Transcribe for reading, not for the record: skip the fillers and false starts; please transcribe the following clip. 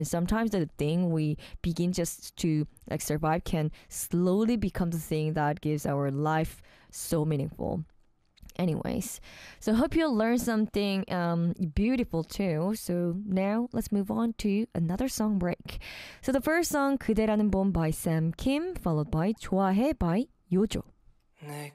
Sometimes the thing we begin just to like survive can slowly become the thing that gives our life so meaningful. Anyways, so hope you learned something beautiful too. So now let's move on to another song break. So the first song 그대라는 봄 by Sam Kim, followed by 좋아해 by 요조.